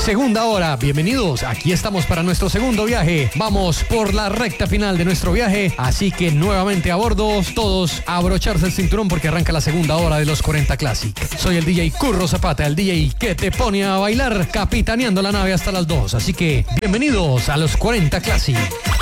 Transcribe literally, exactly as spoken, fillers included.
Segunda hora, bienvenidos. Aquí estamos para nuestro segundo viaje. Vamos por la recta final de nuestro viaje. Así que nuevamente a bordo, todos a abrocharse el cinturón porque arranca la segunda hora de los cuarenta Classic. Soy el D J Curro Zapata, el D J que te pone a bailar capitaneando la nave hasta las dos. Así que bienvenidos a los cuarenta Classic.